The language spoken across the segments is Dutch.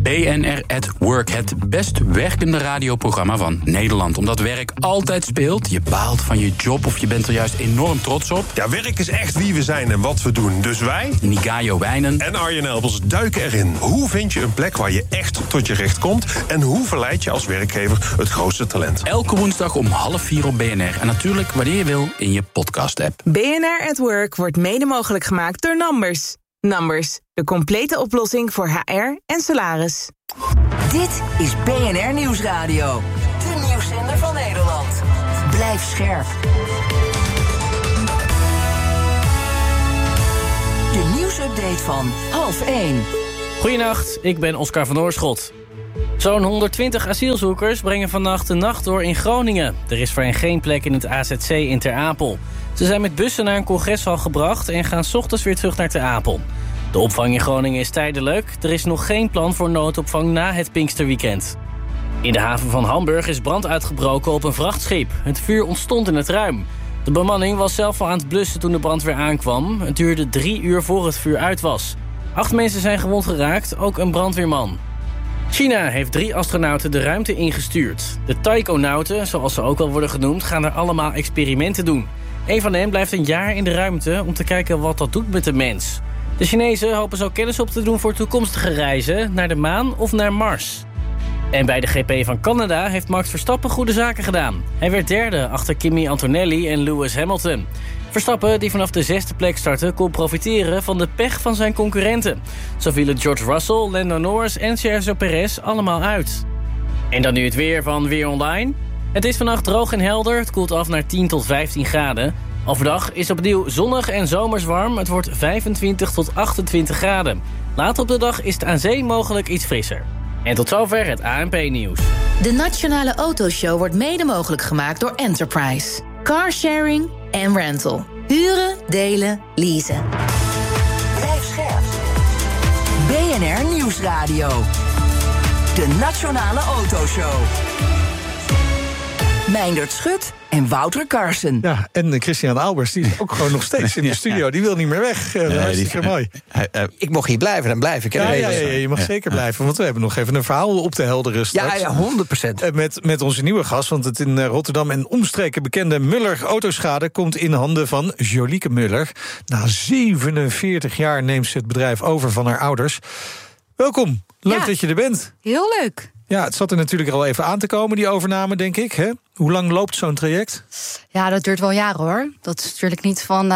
BNR at Work, het best werkende radioprogramma van Nederland. Omdat werk altijd speelt, je baalt van je job of je bent er juist enorm trots op. Ja, werk is echt wie we zijn en wat we doen. Dus wij, Nigayo Wijnen en Arjen Elbers duiken erin. Hoe vind je een plek waar je echt tot je recht komt? En hoe verleid je als werkgever het grootste talent? Elke woensdag om 3:30 op BNR. En natuurlijk wanneer je wil in je podcast-app. BNR at Work wordt mede mogelijk gemaakt door Numbers. Numbers, de complete oplossing voor HR en salaris. Dit is BNR Nieuwsradio. De nieuwszender van Nederland. Blijf scherp. De nieuwsupdate van 12:30. Goedenacht, ik ben Oscar van Oorschot. Zo'n 120 asielzoekers brengen vannacht de nacht door in Groningen. Er is voor hen geen plek in het AZC in Ter Apel. Ze zijn met bussen naar een congreshal gebracht en gaan 's ochtends weer terug naar Ter Apel. De opvang in Groningen is tijdelijk. Er is nog geen plan voor noodopvang na het Pinksterweekend. In de haven van Hamburg is brand uitgebroken op een vrachtschip. Het vuur ontstond in het ruim. De bemanning was zelf al aan het blussen toen de brandweer aankwam. Het duurde 3 uur voor het vuur uit was. 8 mensen zijn gewond geraakt, ook een brandweerman. China heeft 3 astronauten de ruimte ingestuurd. De taikonauten, zoals ze ook wel worden genoemd, gaan er allemaal experimenten doen. Een van hen blijft een jaar in de ruimte om te kijken wat dat doet met de mens. De Chinezen hopen zo kennis op te doen voor toekomstige reizen naar de maan of naar Mars. En bij de GP van Canada heeft Max Verstappen goede zaken gedaan. Hij werd derde achter Kimi Antonelli en Lewis Hamilton. Verstappen, die vanaf de 6e plek startte, kon profiteren van de pech van zijn concurrenten. Zo vielen George Russell, Lando Norris en Sergio Perez allemaal uit. En dan nu het weer van Weer Online. Het is vannacht droog en helder, het koelt af naar 10 tot 15 graden. Overdag is opnieuw zonnig en zomers warm. Het wordt 25 tot 28 graden. Later op de dag is het aan zee mogelijk iets frisser. En tot zover het ANP-nieuws. De Nationale Autoshow wordt mede mogelijk gemaakt door Enterprise. Carsharing en rental. Huren, delen, leasen. Blijf scherp. BNR Nieuwsradio. De Nationale Autoshow. Meindert Schut en Wouter Carson. Ja, en Christian Albers, die is ook gewoon nog steeds in de studio. Die wil niet meer weg. Hartstikke mooi. Ik mocht hier blijven, dan blijf ik. Ja, je mag zeker blijven, want we hebben nog even een verhaal op te helderen straks. Ja, 100%. Met onze nieuwe gast, want het in Rotterdam en omstreken bekende Muller Autoschade komt in handen van Jolieke Muller. Na 47 jaar neemt ze het bedrijf over van haar ouders. Welkom, leuk dat je er bent. Heel leuk. Ja, het zat er natuurlijk al even aan te komen, die overname, denk ik. Hè? Hoe lang loopt zo'n traject? Ja, dat duurt wel jaren, hoor. Dat is natuurlijk niet van...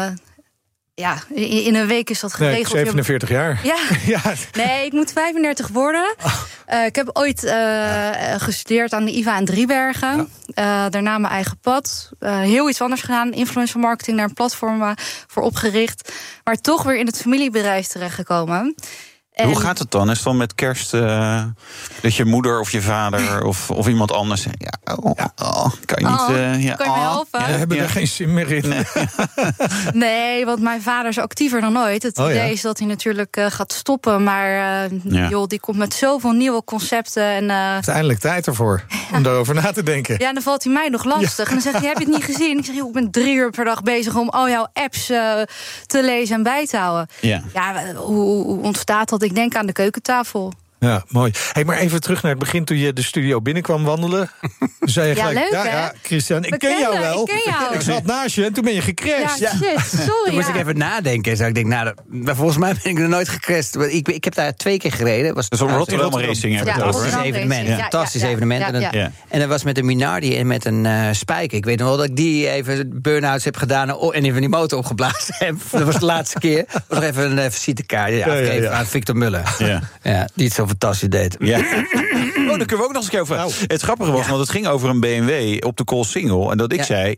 in een week is dat geregeld. Nee, 47 jaar. Ja. Ja. Nee, ik moet 35 worden. Ik heb ooit gestudeerd aan de IVA in Driebergen. Ja. Daarna mijn eigen pad. Heel iets anders gedaan. Influencer marketing, daar een platform voor opgericht. Maar toch weer in het familiebedrijf terechtgekomen. En hoe gaat het dan? Is het dan met kerst dat je moeder of je vader of iemand anders zegt... kan je niet... kan je me helpen? We hebben er geen zin meer in. Nee, want mijn vader is actiever dan ooit. Het idee is dat hij natuurlijk gaat stoppen. Maar die komt met zoveel nieuwe concepten. En, heeft eindelijk tijd ervoor om daarover na te denken. Ja, dan valt hij mij nog lastig. Ja. En dan zegt hij, heb je het niet gezien? Ik zeg, ik ben 3 uur per dag bezig om al jouw apps te lezen en bij te houden. Ja, hoe ontstaat dat? Ik denk aan de keukentafel. Ja, mooi. Hey, maar even terug naar het begin toen je de studio binnenkwam wandelen. Zei je gelijk, leuk, ja, Christian, ik ken jou wel. Ik ken jou. Ik zat naast je en toen ben je gecrashed. Ja, shit, sorry. Toen moest ik even nadenken. Zo, ik denk, maar volgens mij ben ik er nooit gecrashed. Ik heb daar 2 keer gereden. Was dus Rotterdam Racing hebben we het over. Fantastisch evenement. En dat was met een Minardi en met een Spijker. Ik weet nog wel dat ik die even burn-outs heb gedaan en even die motor opgeblazen heb. Dat was de laatste keer. Dat was nog even een visitekaart afgegeven aan Victor Muller. Ja, die het zo fantastisch deed. Ja. Daar kunnen we ook nog eens over. Nou. Het grappige was, want het ging over een BMW op de Koolsingel. En dat ik zei,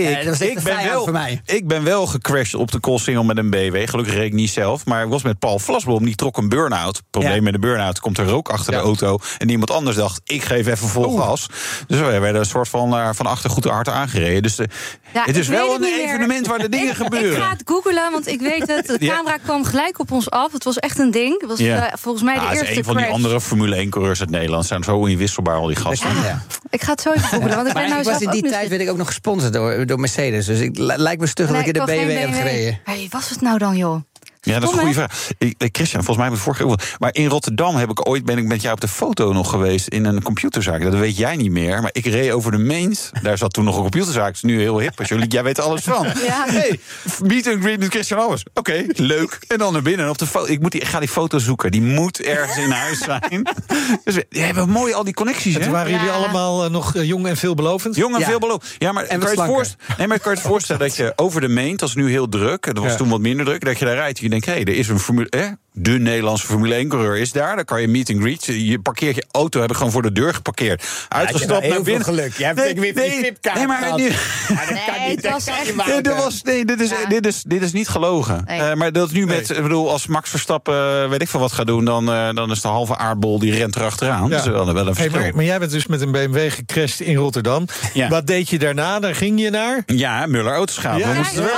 ik ben wel gecrashed op de Koolsingel met een BMW. Gelukkig reed ik niet zelf. Maar ik was met Paul Vlasboom, die trok een burn-out. Probleem met de burn-out, komt er rook achter de auto. En iemand anders dacht, ik geef even vol gas. Dus we werden een soort van achter goed hard aangereden. Dus het is wel een evenement waar de dingen gebeuren. Ik ga het googlen, want ik weet het. De camera kwam gelijk op ons af. Het was echt een ding. Het was volgens mij de eerste crash. Een van die andere Formule 1-coureurs uit Nederland zijn zo inwisselbaar, al die gasten. Ik ga het zo even googlen, want ik ben was in die tijd werd ik ook nog gesponsord door Mercedes. Dus lijkt me stug dat ik in de BMW heb gereden. Wie was het nou dan, joh? Ja, dat is een goede vraag. Christian, volgens mij heb ik vorige keer ook wel. Maar in Rotterdam ben ik met jou op de foto nog geweest in een computerzaak. Dat weet jij niet meer. Maar ik reed over de Meent. Daar zat toen nog een computerzaak. Het is nu heel hip. Jij weet alles van. Ja. Hey, meet and greet met Christian Albers. Oké, leuk. En dan naar binnen. En op de foto. Ik ga die foto zoeken. Die moet ergens in huis zijn. Dus we hebben mooi al die connecties. Toen waren jullie allemaal nog jong en veelbelovend? Jong en veelbelovend. Ja, maar kan je het voorstellen dat je over de Meent, dat is nu heel druk. Dat was toen wat minder druk. Dat je daar rijdt. Je denkt, er is een Formule. De Nederlandse Formule 1-coureur is daar. Dan kan je meet and greet. Je parkeert je auto, heb ik gewoon voor de deur geparkeerd. Uitgestapt naar binnen. Geluk. Je hebt weer die VIP-kaart. Nee, maar dit is niet gelogen. Nee. Maar dat nu met, als Max Verstappen weet ik veel wat gaat doen, dan is de halve aardbol die rent erachteraan. Ja. Dat is wel een verschil. Maar jij bent dus met een BMW gecrashed in Rotterdam. Ja. Wat deed je daarna? Daar ging je naar? Ja, Müller Autoschade. Ja,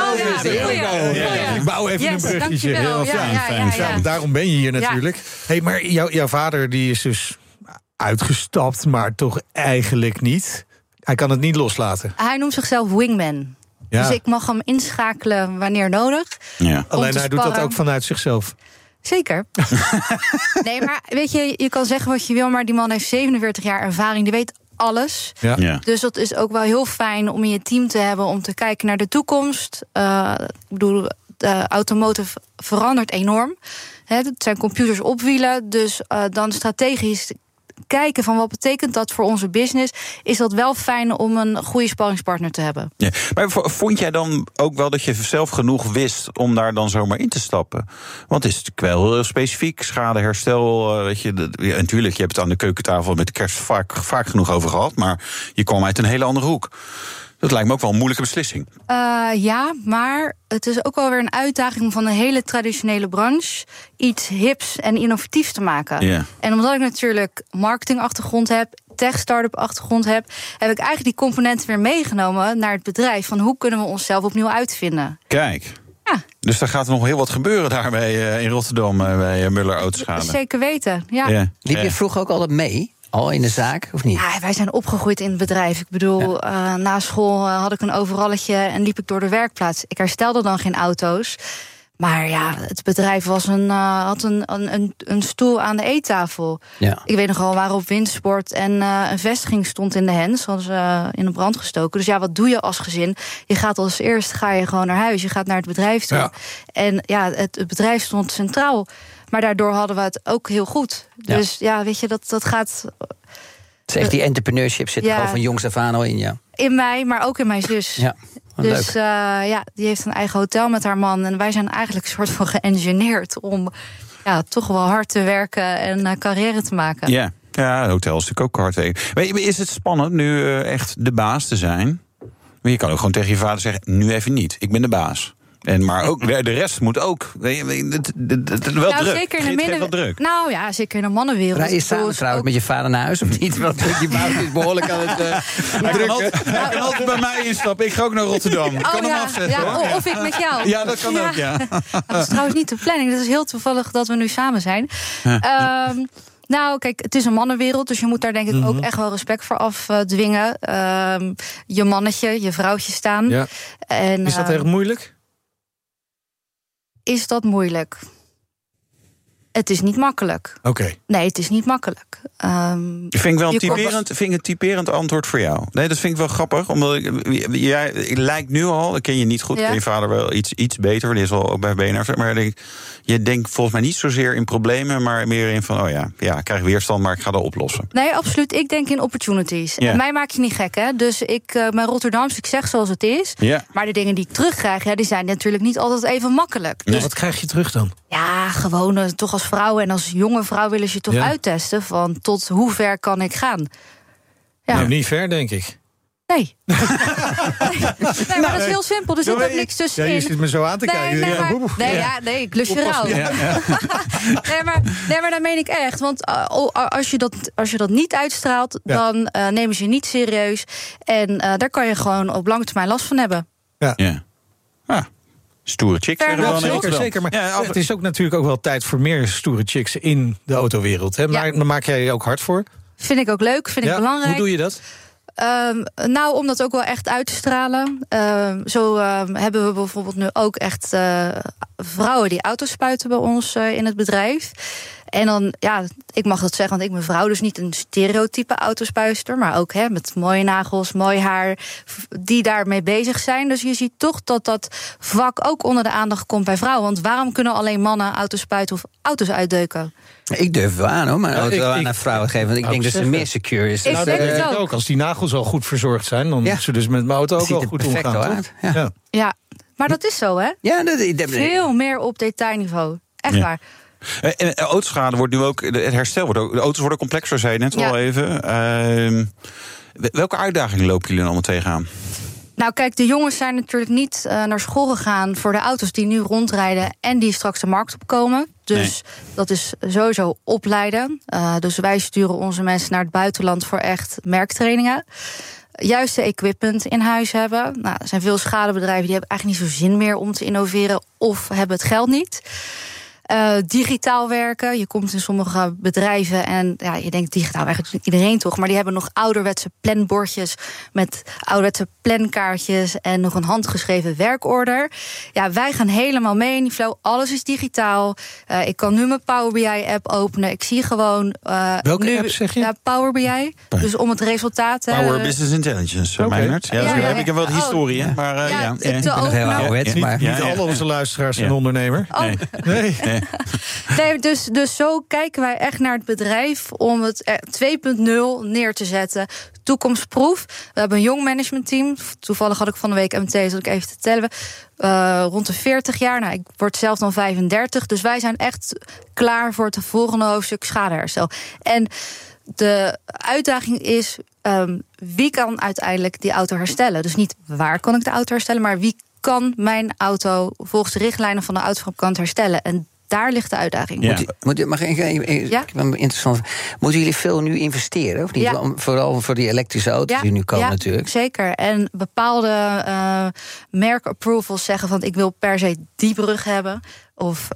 ik bouw even een bruggetje. Heel fijn. Daarom ben je hier natuurlijk. Hey, maar jouw vader die is dus uitgestapt, maar toch eigenlijk niet. Hij kan het niet loslaten. Hij noemt zichzelf wingman. Ja. Dus ik mag hem inschakelen wanneer nodig. Ja. Alleen hij doet dat ook vanuit zichzelf. Zeker. Nee, maar weet je kan zeggen wat je wil, maar die man heeft 47 jaar ervaring. Die weet alles. Ja. Ja. Dus dat is ook wel heel fijn om in je team te hebben om te kijken naar de toekomst. Ik bedoel, de automotive verandert enorm. Het zijn computers op wielen, dus dan strategisch kijken van wat betekent dat voor onze business, is dat wel fijn om een goede sparringspartner te hebben. Ja, maar vond jij dan ook wel dat je zelf genoeg wist om daar dan zomaar in te stappen? Want het is natuurlijk wel heel specifiek, schadeherstel, weet je, natuurlijk, je hebt het aan de keukentafel met de kerst vaak genoeg over gehad, maar je kwam uit een hele andere hoek. Dat lijkt me ook wel een moeilijke beslissing. Ja, maar het is ook wel weer een uitdaging om van een hele traditionele branche iets hips en innovatiefs te maken. Yeah. En omdat ik natuurlijk marketingachtergrond heb, tech-startup achtergrond heb ik eigenlijk die componenten weer meegenomen naar het bedrijf. Van hoe kunnen we onszelf opnieuw uitvinden? Kijk. Ja. Dus daar gaat nog heel wat gebeuren daarbij in Rotterdam bij Müller Autoschade. Zeker weten, ja. Yeah. Liep je vroeger ook altijd mee? Al in de zaak, of niet? Ja, wij zijn opgegroeid in het bedrijf. Ik bedoel, na school had ik een overalletje en liep ik door de werkplaats. Ik herstelde dan geen auto's. Maar ja, het bedrijf had een stoel aan de eettafel. Ja. Ik weet nog wel, we waren op windsport en een vestiging stond in de hens. Hadden ze in de brand gestoken. Dus ja, wat doe je als gezin? Je gaat als eerst gewoon naar huis. Je gaat naar het bedrijf toe. Ja. En ja, het bedrijf stond centraal. Maar daardoor hadden we het ook heel goed. Ja. Dus ja, weet je, dat gaat. Het is echt die entrepreneurship zit gewoon van jongs af aan al in, ja. In mij, maar ook in mijn zus. Ja. Dus die heeft een eigen hotel met haar man. En wij zijn eigenlijk een soort van geëngineerd om toch wel hard te werken en carrière te maken. Ja, het hotel is natuurlijk ook hard werken. Maar is het spannend nu echt de baas te zijn? Maar je kan ook gewoon tegen je vader zeggen, nu even niet, ik ben de baas. Maar ook de rest moet ook. Wel druk. Zeker in de druk. Nou ja, zeker in de mannenwereld. Rij je samen trouwens met je vader naar huis of niet? Want je vader is behoorlijk aan het drukken. Hij kan altijd bij mij instappen. Ik ga ook naar Rotterdam. Ik kan hem afzetten. Ja, of ik met jou. Ja, dat kan ook, ja. Dat is trouwens niet de planning. Dat is heel toevallig dat we nu samen zijn. Nou, kijk, het is een mannenwereld, dus je moet daar denk ik ook echt wel respect voor afdwingen. Je mannetje, je vrouwtje staan. Ja. Is dat erg moeilijk? Is dat moeilijk? Het is niet makkelijk. Oké. Nee, het is niet makkelijk. Vind ik een typerend antwoord voor jou. Nee, dat vind ik wel grappig. Omdat jij lijkt nu al, ik ken je niet goed, ken je vader wel iets beter. Die is wel ook bij BNR. Maar je denkt volgens mij niet zozeer in problemen, maar meer in van, ik krijg weerstand, maar ik ga dat oplossen. Nee, absoluut. Ik denk in opportunities. Ja. En mij maak je niet gek, hè. Dus ik ben Rotterdams, ik zeg zoals het is. Ja. Maar de dingen die ik terugkrijg, die zijn natuurlijk niet altijd even makkelijk. Dus wat krijg je terug dan? Ja, gewoon toch als vrouw en als jonge vrouw willen ze je toch uittesten van tot hoe ver kan ik gaan. Ja. Nou, niet ver, denk ik. Nee. Maar dat is heel simpel. Er zit ook niks tussenin. Ja, je zit me zo aan te kijken. Nee, ik lus je rauw. Nee, maar dat meen ik echt. Want als je dat niet uitstraalt, dan nemen ze je niet serieus. En daar kan je gewoon op lange termijn last van hebben. Ja. Stoere chicks. Zeker. Maar het is ook natuurlijk ook wel tijd voor meer stoere chicks in de autowereld. Hè? Maar daar maak jij je ook hard voor? Vind ik ook leuk, vind ik belangrijk. Hoe doe je dat? Nou, om dat ook wel echt uit te stralen. Zo hebben we bijvoorbeeld nu ook echt vrouwen die auto's spuiten bij ons in het bedrijf. En dan, ja, ik mag dat zeggen, want ik ben vrouw, dus niet een stereotype autospuister, maar ook met mooie nagels, mooi haar, die daarmee bezig zijn. Dus je ziet toch dat vak ook onder de aandacht komt bij vrouwen. Want waarom kunnen alleen mannen auto's spuiten of auto's uitdeuken? Ik durf wel aan, hoor, maar auto aan vrouwen geven. Want ik denk dat ze meer secure is. Ik denk het ook. Als die nagels al goed verzorgd zijn, dan moeten ze dus met mijn auto ook wel goed omgaan. Ja, maar dat is zo, hè? Ja, veel meer op detailniveau. Echt waar. En autoschade wordt nu ook, het herstel wordt ook, de auto's worden complexer, zei je net al even. Welke uitdagingen lopen jullie allemaal tegenaan? Nou kijk, de jongens zijn natuurlijk niet naar school gegaan voor de auto's die nu rondrijden en die straks de markt opkomen. Dus dat is sowieso opleiden. Dus wij sturen onze mensen naar het buitenland voor echt merktrainingen. Juiste equipment in huis hebben. Nou, er zijn veel schadebedrijven die hebben eigenlijk niet zo zin meer om te innoveren of hebben het geld niet. Digitaal werken. Je komt in sommige bedrijven en ja, je denkt digitaal eigenlijk iedereen toch, maar die hebben nog ouderwetse planbordjes met ouderwetse plankaartjes en nog een handgeschreven werkorder. Ja, wij gaan helemaal mee in die flow. Alles is digitaal. Ik kan nu mijn Power BI-app openen. Ik zie gewoon... Welke app zeg je? Ja, Power BI. Dus om het resultaat... Power Business Intelligence, Meijnert. Ja, heb ik wel de historie, maar te openen. Niet alle onze luisteraars zijn ondernemer. Oh. Nee, dus zo kijken wij echt naar het bedrijf om het 2.0 neer te zetten. Toekomstproef. We hebben een jong managementteam. Toevallig had ik van de week MT, zal ik even te tellen. Rond de 40 jaar. Nou, ik word zelf dan 35. Dus wij zijn echt klaar voor het volgende hoofdstuk schadeherstel. En de uitdaging is, wie kan uiteindelijk die auto herstellen? Dus niet waar kan ik de auto herstellen, maar wie kan mijn auto volgens de richtlijnen van de autofabrikant herstellen? En daar ligt de uitdaging. Ja. Mag ik interessant. Moeten jullie veel nu investeren? Of niet? Ja. Vooral voor die elektrische auto's die nu komen natuurlijk. Zeker. En bepaalde merkapprovals zeggen van ik wil per se die brug hebben. Of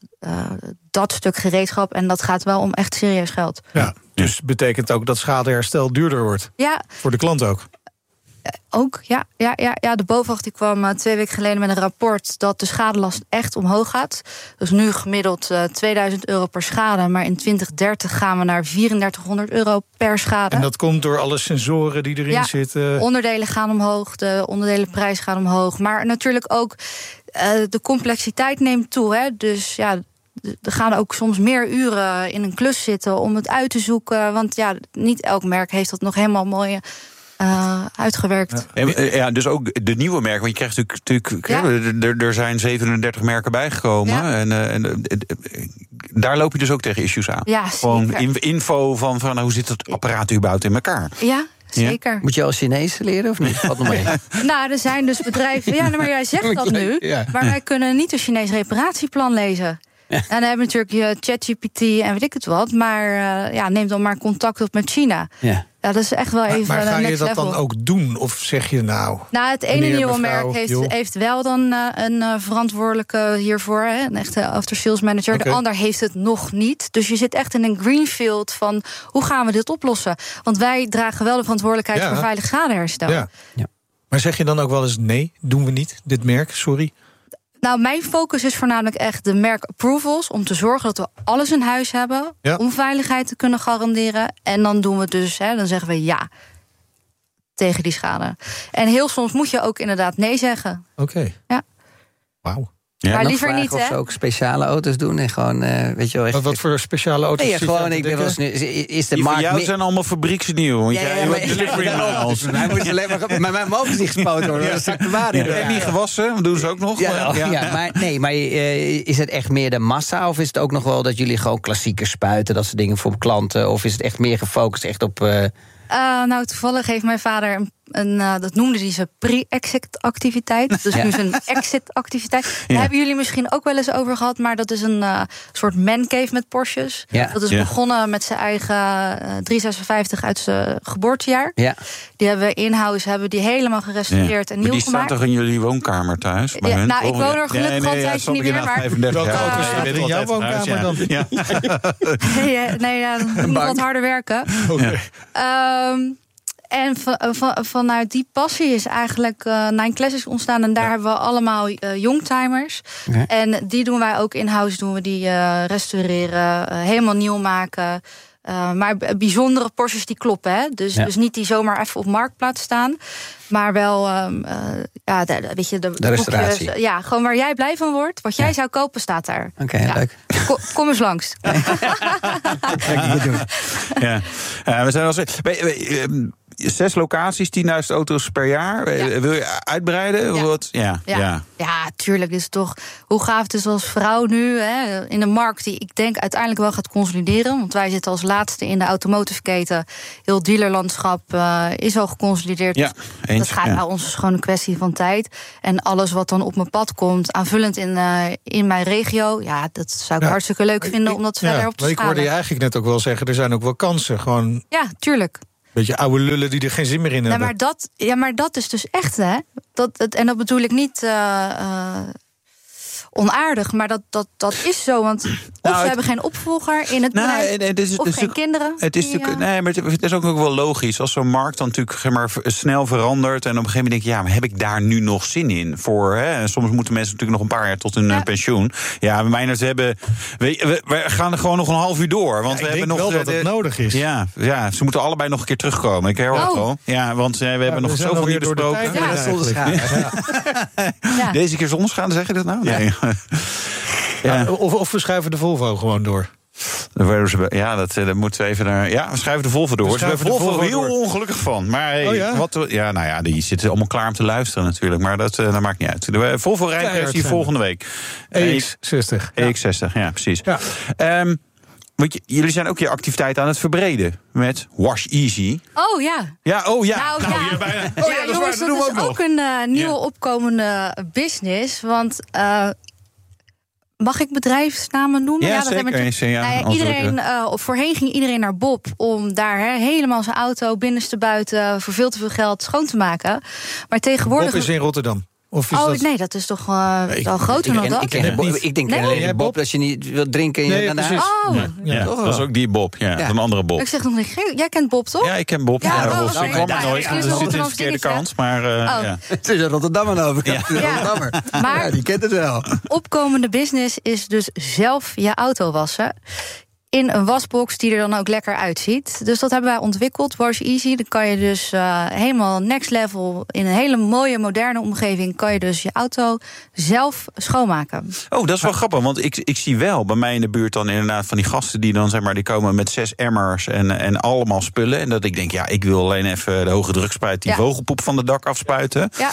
dat stuk gereedschap. En dat gaat wel om echt serieus geld. Ja, dus betekent ook dat schadeherstel duurder wordt. Ja. Voor de klant ook. Ook, ja. De BOVAG die kwam 2 weken geleden met een rapport dat de schadelast echt omhoog gaat. Dus nu gemiddeld €2000 per schade. Maar in 2030 gaan we naar €3400 per schade. En dat komt door alle sensoren die erin zitten? Onderdelen gaan omhoog, de onderdelenprijs gaat omhoog. Maar natuurlijk ook de complexiteit neemt toe. Hè? Dus ja, er gaan ook soms meer uren in een klus zitten om het uit te zoeken. Want ja, niet elk merk heeft dat nog helemaal mooi uitgewerkt. Ja, dus ook de nieuwe merken. Want je krijgt natuurlijk er zijn 37 merken bijgekomen. Ja. En daar loop je dus ook tegen issues aan. Ja, gewoon info van hoe zit het apparaat überhaupt in elkaar? Ja. Zeker. Moet je al Chinees leren of niet? Wat nog mee? Nou, er zijn dus bedrijven. Ja, maar jij zegt dat nu. Ja. Maar wij kunnen niet een Chinees reparatieplan lezen. Ja. En dan hebben we natuurlijk je ChatGPT en weet ik het wat. Maar neem dan maar contact op met China. Ja. Ja, dat is echt wel even. Maar ga je dat level. Dan ook doen? Of zeg je nou? Nou, het ene nieuwe merk heeft wel dan een verantwoordelijke hiervoor. Een echte after-sales manager. Okay. De ander heeft het nog niet. Dus je zit echt in een greenfield van hoe gaan we dit oplossen? Want wij dragen wel de verantwoordelijkheid voor veilig schadeherstel. Ja. Maar zeg je dan ook wel eens nee, doen we niet, dit merk, sorry? Nou, mijn focus is voornamelijk echt de merkapprovals, om te zorgen dat we alles in huis hebben, om veiligheid te kunnen garanderen. En dan doen we dus, dan zeggen we ja tegen die schade. En heel soms moet je ook inderdaad nee zeggen. Oké. Ja. Wauw. Ja, maar liever niet, of ze ook speciale auto's doen en gewoon, weet je wel. Echt... Wat voor speciale auto's? Nee, gewoon, ik ben wel eens nu. Is de die markt voor jou zijn allemaal fabrieksnieuw. Want jij moet delivery miles. Hij moet alleen maar mijn mogen niet gespoten worden. Dat is de waarde. En niet gewassen, dat doen ze ook nog. Maar is het echt meer de massa? Of is het ook nog wel dat jullie gewoon klassiekers spuiten, dat soort dingen voor klanten? Of is het echt meer gefocust echt op? Nou, toevallig heeft mijn vader dat noemde hij zijn pre-exit activiteit. Dus nu is een exit activiteit. Daar hebben jullie misschien ook wel eens over gehad. Maar dat is een soort mancave met Porsches. Ja. Dat is begonnen met zijn eigen 356 uit zijn geboortejaar. Ja. Die hebben we in-house helemaal gerestaureerd en nieuw gemaakt. Die staat toch in jullie woonkamer thuis? Bij hun, nou, ik woon er gelukkig al een tijdje niet meer. Maar welke auto's zitten in jouw woonkamer dan? Nee, moet wat harder werken. Okay. En vanuit die passie is eigenlijk Nine Classics ontstaan. En daar hebben we allemaal youngtimers. Okay. En die doen wij ook in-house. Doen we die restaureren, helemaal nieuw maken. Maar bijzondere Porsches die kloppen. Hè? Dus niet die zomaar even op marktplaats staan. Maar wel, weet je, de restauratie. Boekjes, ja, gewoon waar jij blij van wordt. Wat jij zou kopen, staat daar. Oké, leuk. Kom eens langs. We zijn al 6 locaties, 10.000 auto's per jaar. Wil je uitbreiden? Ja, tuurlijk. Dit is toch hoe gaaf het is als vrouw nu in de markt die ik denk uiteindelijk wel gaat consolideren. Want wij zitten als laatste in de automotive keten. Heel dealerlandschap is al geconsolideerd. Ja, dat gaat bij ons gewoon een kwestie van tijd. En alles wat dan op mijn pad komt, aanvullend in mijn regio, dat zou ik hartstikke leuk vinden om dat verder op te schalen. Ik hoorde je eigenlijk net ook wel zeggen, er zijn ook wel kansen. Gewoon... Ja, tuurlijk. Beetje oude lullen die er geen zin meer in hebben. Maar dat is dus echt, hè? En dat bedoel ik niet onaardig, maar dat is zo. Want of ze hebben geen opvolger in het bedrijf, of geen kinderen. Maar het is ook wel logisch. Als zo'n markt dan natuurlijk snel verandert en op een gegeven moment denk je, maar heb ik daar nu nog zin in voor? Hè? Soms moeten mensen natuurlijk nog een paar jaar tot hun pensioen. Ja, mijners hebben... We gaan er gewoon nog een half uur door. Want we hebben nog wel dat het nodig is. Ja, ze moeten allebei nog een keer terugkomen. Ik hoor het al. Ja, want we hebben nog zoveel niet besproken. Deze keer zonneschade, zeg je dat nou? Nee. Of we schuiven de Volvo gewoon door. Ja, dat moeten we even naar. Ja, we schuiven de Volvo door. Daar zijn we Volvo heel ongelukkig van. Maar die zitten allemaal klaar om te luisteren natuurlijk. Maar dat maakt niet uit. De Volvo rijdt hier volgende week. EX60. EX60, ja, precies. Ja. Want jullie zijn ook je activiteit aan het verbreden met Wash Easy. Oh ja. Ja, oh ja. Nou, bijna. Dat is ook een nieuwe opkomende business. Want mag ik bedrijfsnamen noemen? Ja, zeker. Iedereen, voorheen ging iedereen naar Bob om daar helemaal zijn auto binnenste buiten voor veel te veel geld schoon te maken. Maar tegenwoordig. Bob is in Rotterdam. Nee, dat is toch al groter dan dat? Ik denk alleen Bob, als je niet wilt drinken. Dat is ook die Bob, een andere Bob. Ik zeg nog niet, jij kent Bob, toch? Ja, ik ken Bob. Ik kwam er nooit, want ze zit in de verkeerde kant. Maar het is een Rotterdammer aan de overkant. Maar die kent het wel. Opkomende business is dus zelf je auto wassen. In een wasbox die er dan ook lekker uitziet. Dus dat hebben wij ontwikkeld, Wash Easy. Dan kan je dus helemaal next level, in een hele mooie, moderne omgeving, kan je dus je auto zelf schoonmaken. Oh, dat is wel grappig, want ik zie wel bij mij in de buurt dan inderdaad van die gasten die dan die komen met 6 emmers en allemaal spullen. En dat ik denk, ik wil alleen even de hoge drukspuit, die vogelpoep van de dak afspuiten. Ja.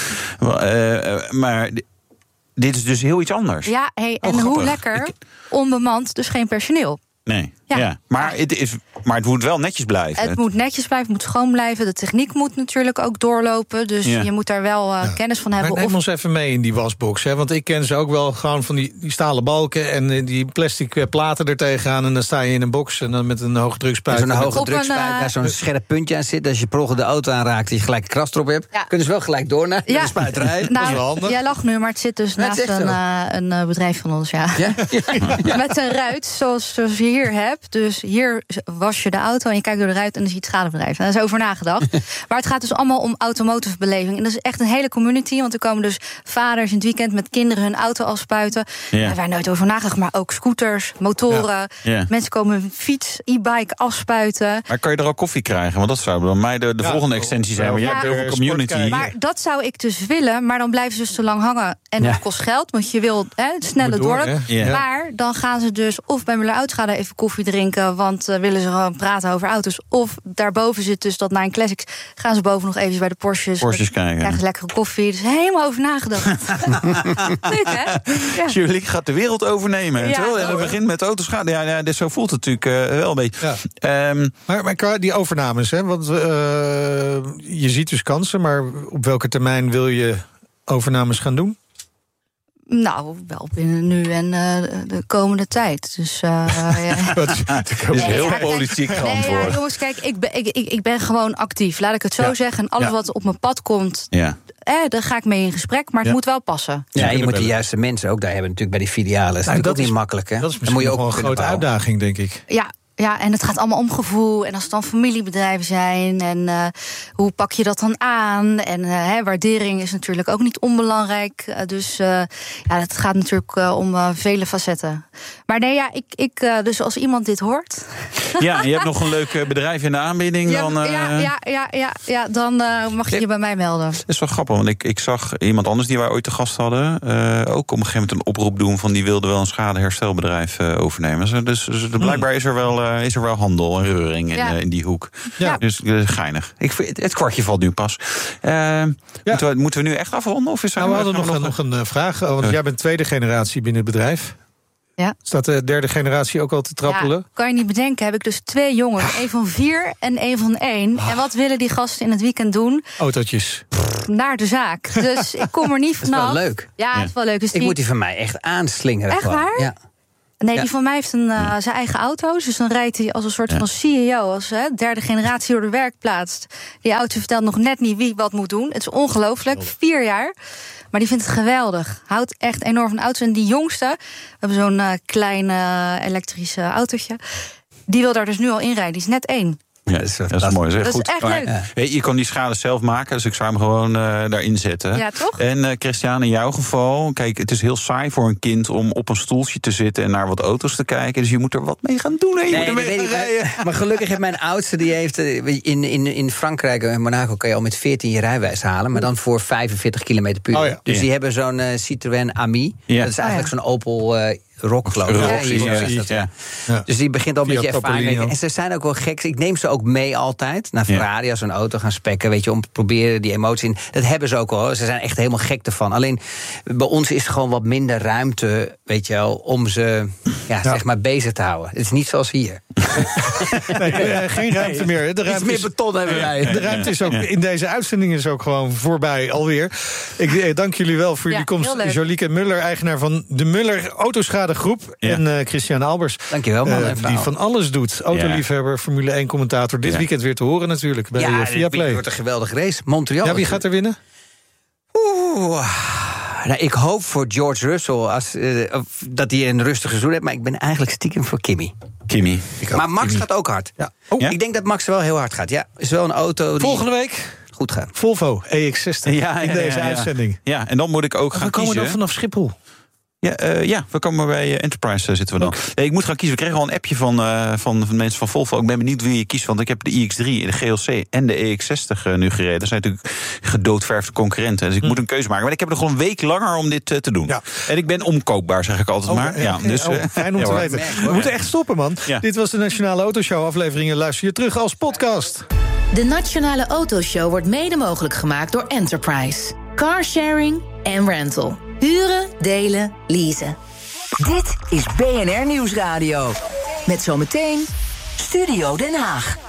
Maar dit is dus heel iets anders. Ja, en hoe lekker, onbemand, dus geen personeel. Nee, maar het moet wel netjes blijven. Het moet netjes blijven, het moet schoon blijven. De techniek moet natuurlijk ook doorlopen. Dus je moet daar wel kennis van hebben. Maar neem ons even mee in die wasbox. Hè? Want ik ken ze ook wel gewoon van die stalen balken en die plastic platen er tegenaan. En dan sta je in een box en dan met een hoge drukspuit. Zo'n hoge drukspuit waar zo'n scherp puntje aan zit. Als je per ongeluk de auto aanraakt, dat je gelijk een kras erop hebt. Kunnen ze wel gelijk door naar de spuiterij. Dat is wel handig. Jij lacht nu, maar het zit dus naast een bedrijf van ons. Met een ruit, zoals je hier hebt. Dus hier was je de auto en je kijkt door de ruit en dan zie je het schadebedrijf. Daar is over nagedacht. Maar het gaat dus allemaal om automotive beleving. En dat is echt een hele community, want er komen dus vaders in het weekend met kinderen hun auto afspuiten. Daar hebben wij nooit over nagedacht, maar ook scooters, motoren. Mensen komen hun fiets, e-bike afspuiten. Maar kan je er al koffie krijgen? Want dat zou bij mij de volgende extensie zijn. Maar jij hebt heel veel community. Maar dat zou ik dus willen, maar dan blijven ze dus te lang hangen. En dat kost geld, want je wil sneller door. Maar dan gaan ze dus of bij Muller Autoschade even koffie drinken, want willen ze gewoon praten over auto's. Of daarboven zit dus dat Nine Classics. Gaan ze boven nog even bij de Porsches kijken. Krijgen ze lekkere koffie. Dus helemaal over nagedacht. Leuk, hè? Ja. Jullie gaat de wereld overnemen. En het begint met autoschade. Zo voelt het natuurlijk wel een beetje. Ja. Maar die overnames, hè? Want je ziet dus kansen, maar op welke termijn wil je overnames gaan doen? Nou, wel binnen nu en de komende tijd. Dus dat is heel politiek geantwoord. Nee, jongens, kijk, ik ben gewoon actief. Laat ik het zo zeggen. En alles wat op mijn pad komt, daar ga ik mee in gesprek. Maar het moet wel passen. Ja, je moet de juiste mensen ook daar hebben natuurlijk bij die filialen. Dat is natuurlijk ook niet makkelijk, hè? Dat is misschien wel een grote uitdaging, denk ik. Ja. Ja, en het gaat allemaal om gevoel. En als het dan familiebedrijven zijn. En hoe pak je dat dan aan? En waardering is natuurlijk ook niet onbelangrijk. Dus het gaat natuurlijk om vele facetten. Maar nee, dus als iemand dit hoort... Ja, je hebt nog een leuk bedrijf in de aanbieding. Dan mag je je bij mij melden. Dat is wel grappig, want ik zag iemand anders die wij ooit te gast hadden... ook op een gegeven moment een oproep doen... van die wilde wel een schadeherstelbedrijf overnemen. Dus blijkbaar is er wel handel en reuring in die hoek. Ja. Dus geinig. Het kwartje valt nu pas. Moeten we nu echt afronden? Of we hadden nog een vraag. Want jij bent tweede generatie binnen het bedrijf. Ja. Staat de derde generatie ook al te trappelen? Ja, kan je niet bedenken, heb ik dus 2 jongens. 1 van 4 en 1 van 1. En wat willen die gasten in het weekend doen? Autootjes. Naar de zaak. Dus ik kom er niet vanaf. Dat is wel leuk. Ja, het is wel leuk. Dus ik moet die van mij echt aanslingeren. Echt waar? Ja. Nee, die van mij heeft zijn eigen auto. Dus dan rijdt hij als een soort van CEO. Als derde generatie door de werkplaats. Die auto vertelt nog net niet wie wat moet doen. Het is ongelooflijk. 4 jaar. Maar die vindt het geweldig. Houdt echt enorm van auto's. En die jongste, we hebben zo'n klein elektrische autootje. Die wil daar dus nu al inrijden. Die is net 1. Ja, dat is mooi. Dat goed. is echt leuk. Je kan die schade zelf maken, dus ik zou hem gewoon daarin zetten. Ja, toch? En Christian, in jouw geval, kijk, het is heel saai voor een kind om op een stoeltje te zitten en naar wat auto's te kijken. Dus je moet er wat mee gaan doen. Je moet er mee gaan rijden. Maar gelukkig heeft mijn oudste, die heeft in Frankrijk, in Monaco, kan je al met 14 je rijbewijs halen, maar dan voor 45 km per uur. Oh ja. Dus die hebben zo'n Citroën Ami. Ja. Dat is eigenlijk zo'n Opel Rock, geloof ik. Dus die begint al een beetje ervaring. En ze zijn ook wel gek. Ik neem ze ook mee altijd naar Ferrari als ze een auto gaan spekken, weet je, om te proberen die emotie in. Dat hebben ze ook wel. Ze zijn echt helemaal gek ervan. Alleen bij ons is er gewoon wat minder ruimte, weet je wel, om ze zeg maar bezig te houden. Het is niet zoals hier. Nee, geen ruimte meer. De ruimte meer beton hebben wij. De ruimte is ook in deze uitzending is ook gewoon voorbij alweer. Ik dank jullie wel voor jullie komst. Jolieke Muller, eigenaar van de Muller Autoschade Groep. En Christian Albers. Dankjewel, man. Die van alles doet. Autoliefhebber, Formule 1 commentator. Dit weekend weer te horen natuurlijk bij Viaplay. Het wordt een geweldige race. Montreal. Ja, wie gaat er winnen? Nou, ik hoop voor George Russell dat hij een rustig seizoen heeft. Maar ik ben eigenlijk stiekem voor Kimi. Maar Max gaat ook hard. Ja. Ik denk dat Max wel heel hard gaat. Ja, is wel een auto die volgende week goed gaat. Volvo EX60 in deze uitzending. Ja, en dan moet ik ook gaan kiezen. We komen dan vanaf Schiphol. Ja, we komen bij Enterprise zitten we dan. Nee, ik moet gaan kiezen. We kregen al een appje van mensen van Volvo. Ik ben benieuwd wie je kiest, want ik heb de iX3, de GLC en de EX60 nu gereden. Dat zijn natuurlijk gedoodverfde concurrenten. Dus ik moet een keuze maken. Maar ik heb nog gewoon een week langer om dit te doen. Ja. En ik ben omkoopbaar, zeg ik altijd maar. Ja, dus, fijn om te weten. We moeten echt stoppen, man. Ja. Dit was de Nationale Autoshow. Afleveringen luister je terug als podcast. De Nationale Autoshow wordt mede mogelijk gemaakt door Enterprise. Carsharing en rental. Huren, delen, leasen. Dit is BNR Nieuwsradio. Met zometeen Studio Den Haag.